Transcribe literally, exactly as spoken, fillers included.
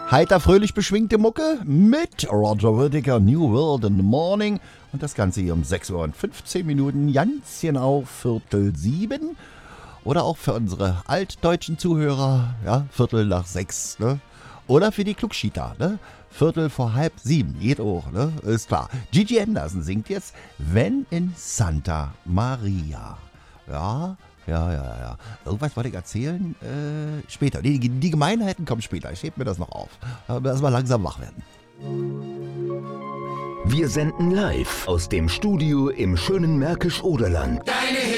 Heiter, fröhlich beschwingte Mucke mit Roger Whittaker, New World in the Morning. Und das Ganze hier um sechs Uhr und fünfzehn Minuten, ganz genau Viertel sieben. Oder auch für unsere altdeutschen Zuhörer, ja, Viertel nach sechs, ne? Oder für die Klugschieter, ne? Viertel vor halb sieben, geht auch, ne? Ist klar. Gigi Anderson singt jetzt Wenn in Santa Maria. Ja, ja, ja, ja. Irgendwas wollte ich erzählen? Äh, später. Die, die Gemeinheiten kommen später. Ich heb mir das noch auf. Aber erstmal langsam wach werden. Wir senden live aus dem Studio im schönen Märkisch-Oderland. Deine